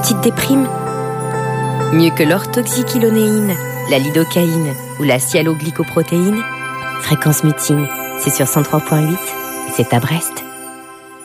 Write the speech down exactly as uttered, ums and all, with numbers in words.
petite déprime. Mieux que l'orthoxyclonéine, la lidocaïne ou la sialoglycoprotéine, Fréquence Muting, c'est sur cent trois point huit et c'est à Brest.